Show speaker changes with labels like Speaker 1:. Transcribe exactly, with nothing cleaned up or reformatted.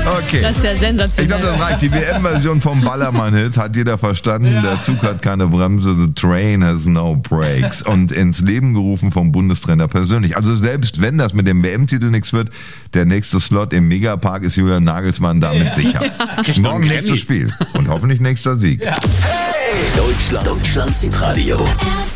Speaker 1: Okay.
Speaker 2: Das ist ja sensationell.
Speaker 1: Ich glaube, das reicht. Die W M-Version vom Ballermann-Hit hat jeder verstanden. Ja. Der Zug hat keine Bremse, the train has no brakes. Und ins Leben gerufen vom Bundestrainer persönlich. Also selbst wenn das mit dem W M-Titel nichts wird, der nächste Slot im Megapark ist Julian Nagelsmann damit ja. sicher. Ja. Morgen nächstes Spiel und hoffentlich nächster Sieg.
Speaker 3: Ja. Hey! Deutschland, Deutschland Hitradio.